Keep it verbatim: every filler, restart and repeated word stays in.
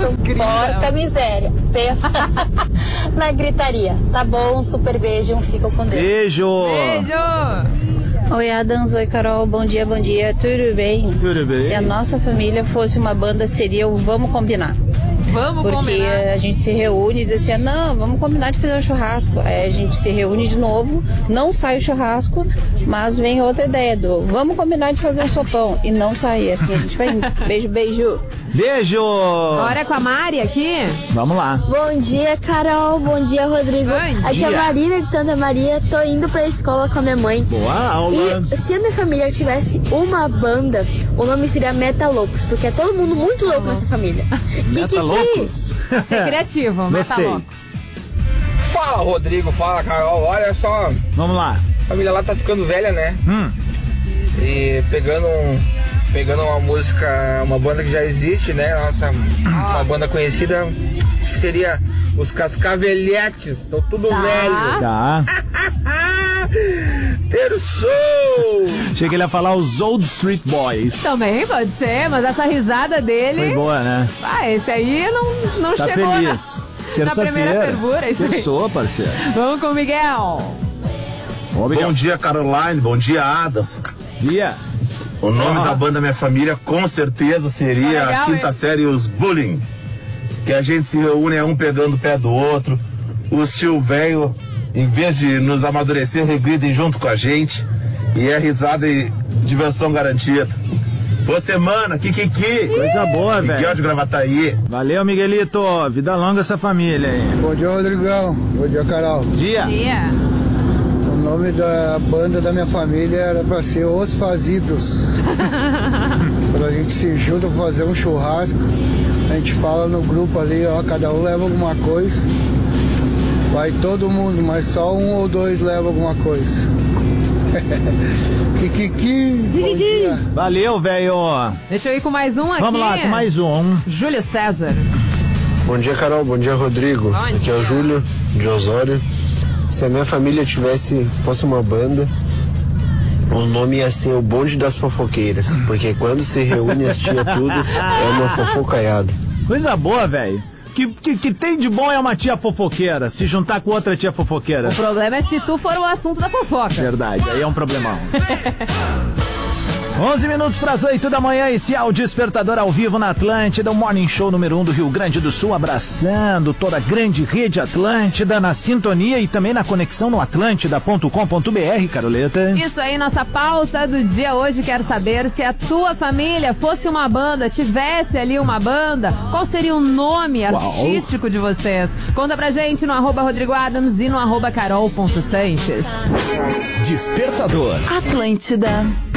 Porca miséria. Pensa na gritaria. Tá bom, um super beijo, um fica com Deus. Beijo! Beijo! Oi, Adams. Oi, Carol. Bom dia, bom dia. Tudo bem? Tudo bem. Se a nossa família fosse uma banda, seria o Vamos Combinar. Vamos Porque combinar. Porque a gente se reúne e diz assim, não, vamos combinar de fazer um churrasco. Aí a gente se reúne de novo, não sai o churrasco, mas vem outra ideia do vamos combinar de fazer um sopão. E não sai, assim a gente vai indo. Beijo, beijo. Beijo! Agora é com a Mari aqui. Vamos lá. Bom dia, Carol. Bom dia, Rodrigo. Bom Aqui dia. é a Marina de Santa Maria. Tô indo pra escola com a minha mãe. Boa aula. E se a minha família tivesse uma banda, o nome seria Meta Loucos, porque é todo mundo muito louco nessa família. Meta Loucos? Ser criativo, Meta Gostei. Loucos. Fala, Rodrigo. Fala, Carol. Olha só, Vamos lá. a família lá tá ficando velha, né? Hum. E pegando, um- pegando uma música, uma banda que já existe, né? Nossa, uma banda conhecida, acho que seria os Cascavelhetes. Estão tudo velho. Tá. Terçou! Achei que ele ia falar os Old Street Boys. Também pode ser, mas essa risada dele... Foi boa, né? Ah, esse aí não, não Tá chegou feliz. na, na primeira Terça-feira. fervura. Isso aí. Terçou, parceiro. Vamos com o Miguel. Ô, Miguel. Bom dia, Caroline. Bom dia, Adams. Dia. O nome Ah. da banda da minha família com certeza seria Ah, legal, a quinta hein? série Os Bullying. Que a gente se reúne, é um pegando o pé do outro. Os tio velho, em vez de nos amadurecer, regridem junto com a gente. E é risada e diversão garantida. Boa semana, Kikiki. Coisa boa, Miguel velho. de Gravataí. Valeu, Miguelito. Vida longa essa família aí. Bom dia, Rodrigão. Bom dia, Carol. Dia. Dia. O nome da banda da minha família era pra ser Os Fazidos. Quando a gente se junta pra fazer um churrasco, a gente fala no grupo ali, ó, cada um leva alguma coisa. Vai todo mundo, mas só um ou dois leva alguma coisa. Kikiki, bom dia. Valeu, velho. Deixa eu ir com mais um aqui. Vamos lá, com mais um. Júlio César. Bom dia, Carol. Bom dia, Rodrigo. Bom Aqui é o dia. Júlio, de Osório. Se a minha família tivesse, fosse uma banda, o nome ia ser o Bonde das Fofoqueiras. Porque quando se reúne as tia tudo, é uma fofocaiada. Coisa boa, velho. Que, que, que tem de bom é uma tia fofoqueira, se juntar com outra tia fofoqueira. O problema é se tu for o assunto da fofoca. Verdade, aí é um problemão. onze minutos para as oito da manhã, esse é o Despertador ao vivo na Atlântida, o Morning Show número um do Rio Grande do Sul, abraçando toda a grande rede Atlântida, na sintonia e também na conexão no atlântida ponto com ponto b r, Caroleta. Isso aí, nossa pauta do dia hoje. Quero saber se a tua família fosse uma banda, tivesse ali uma banda, qual seria o nome Uau. artístico de vocês? Conta pra gente no arroba Rodrigo Adams e no arroba Carol ponto Sanches. Despertador. Atlântida.